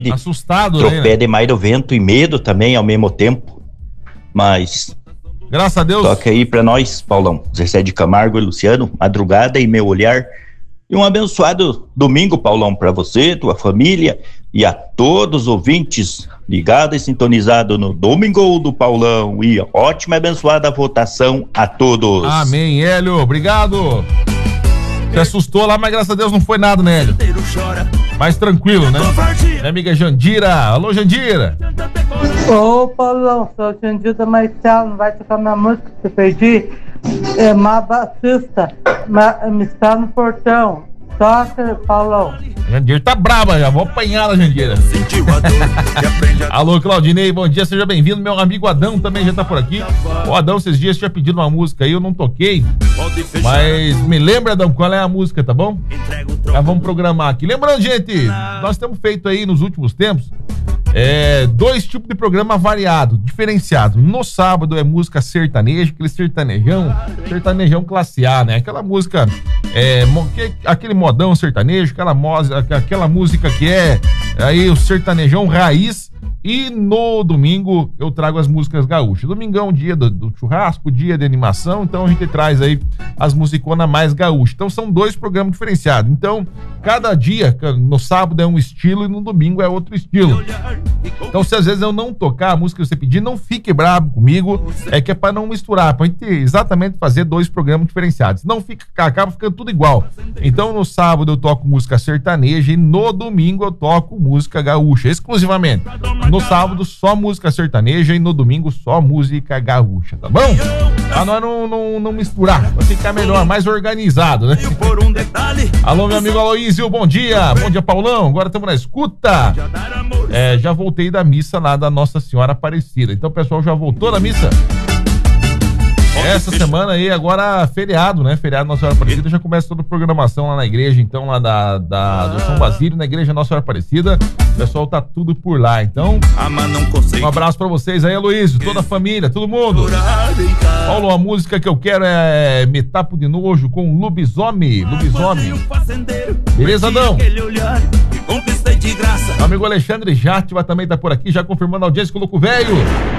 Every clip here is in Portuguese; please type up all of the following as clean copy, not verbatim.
Assustado, tropé né? demais do vento e medo também ao mesmo tempo. Mas graças a Deus. toca aí pra nós, Paulão. Zé de Camargo e Luciano, madrugada e meu olhar. E um abençoado domingo, Paulão, pra você, tua família e a todos os ouvintes ligados e sintonizados no Domingo do Paulão. E ótima e abençoada votação a todos. Amém, Hélio. Obrigado. Se assustou lá, mas graças a Deus não foi nada, né, Hélio? Mais tranquilo, né? Minha amiga Jandira. Alô, Jandira. Ô, Paulão, sou Jandira Marcial, não vai tocar minha música que eu perdi? É Mabacista, me está no portão. Toca, Paulão. Jandira tá braba já, vou apanhar a Jandira. Alô, Claudinei, bom dia, seja bem-vindo. Meu amigo Adão também já tá por aqui. O Adão, esses dias tinha pedido uma música aí, eu não toquei. Mas me lembra, Adão, qual é a música, tá bom? Já vamos programar aqui. Lembrando, gente, nós temos feito aí nos últimos tempos dois tipos de programa variado, diferenciado. No sábado é música sertaneja, aquele sertanejão classe A, né? Aquela música, aquele modão sertanejo, aquela música que é aí o sertanejão raiz. E no domingo eu trago as músicas gaúchas. Domingão, dia do churrasco, dia de animação, então a gente traz aí as musiconas mais gaúchas. Então são dois programas diferenciados. Então, cada dia, no sábado é um estilo e no domingo é outro estilo. Então, se às vezes eu não tocar a música que você pedir, não fique bravo comigo, que é pra não misturar, pra gente exatamente fazer dois programas diferenciados. Não acaba ficando tudo igual. Então, no sábado eu toco música sertaneja e no domingo eu toco música gaúcha, exclusivamente. No sábado só música sertaneja e no domingo só música gaúcha, tá bom? Pra nós não misturar, pra ficar melhor, mais organizado, né? Alô, meu amigo Aloísio, bom dia. Bom dia, Paulão. Agora estamos na escuta. Já voltei da missa lá da Nossa Senhora Aparecida. Então o pessoal já voltou da missa? Essa semana aí, agora feriado, né? Feriado Nossa Senhora Aparecida, já começa toda a programação lá na igreja, então, lá do São Basílio, na igreja Nossa Senhora Aparecida. O pessoal tá tudo por lá, então. Um abraço pra vocês aí, Aloísio, toda a família, todo mundo. Paulo, a música que eu quero é Metapo de Nojo com Lobisomem. Beleza, Adão? Meu amigo Alexandre Játiva também tá por aqui, já confirmando a audiência com o Louco Velho.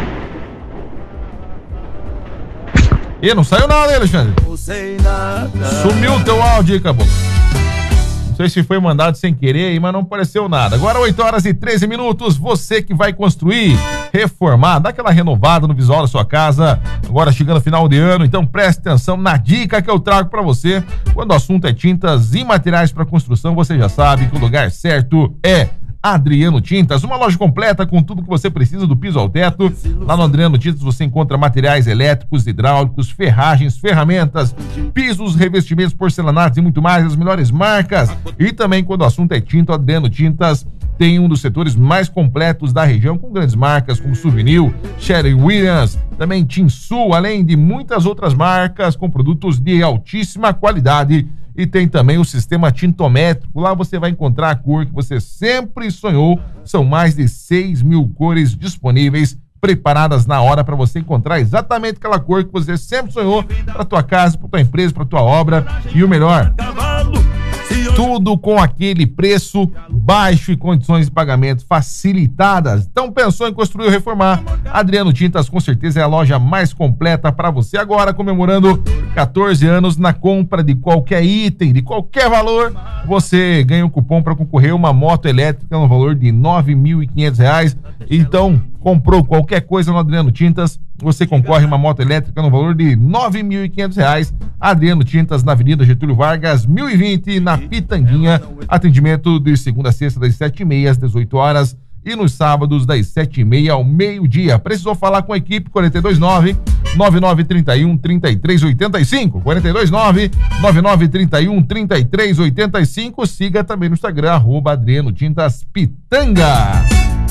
E não saiu nada, hein, Alexandre? Sumiu o teu áudio aí, acabou. Não sei se foi mandado sem querer aí, mas não apareceu nada. Agora 8h13, você que vai construir, reformar, dá aquela renovada no visual da sua casa, agora chegando no final de ano, então preste atenção na dica que eu trago pra você. Quando o assunto é tintas e materiais para construção, você já sabe que o lugar certo é Adriano Tintas, uma loja completa com tudo que você precisa do piso ao teto. Lá no Adriano Tintas você encontra materiais elétricos, hidráulicos, ferragens, ferramentas, pisos, revestimentos, porcelanatos e muito mais, as melhores marcas. E também quando o assunto é tinta, o Adriano Tintas tem um dos setores mais completos da região, com grandes marcas como Souvenir, Sherwin-Williams, também Tinsul, além de muitas outras marcas com produtos de altíssima qualidade. E tem também o sistema tintométrico. Lá você vai encontrar a cor que você sempre sonhou. São mais de 6.000 cores disponíveis, preparadas na hora para você encontrar exatamente aquela cor que você sempre sonhou para tua casa, para tua empresa, para tua obra. E o melhor, tudo com aquele preço baixo e condições de pagamento facilitadas. Então pensou em construir ou reformar? Adriano Tintas com certeza é a loja mais completa para você. Agora comemorando 14 anos, na compra de qualquer item, de qualquer valor, você ganha um cupom para concorrer a uma moto elétrica no valor de R$ 9.500. Então, comprou qualquer coisa no Adriano Tintas, você concorre a uma moto elétrica no valor de R$ 9.500. Adriano Tintas, na Avenida Getúlio Vargas, 1020, na Pitanguinha. Atendimento de segunda a sexta, das 7h30 às 18h. E nos sábados, das 7h30 ao meio-dia. Precisou falar com a equipe? 429-9931-3385. 429-9931-3385. Siga também no Instagram, @Adriano Tintas Pitanga.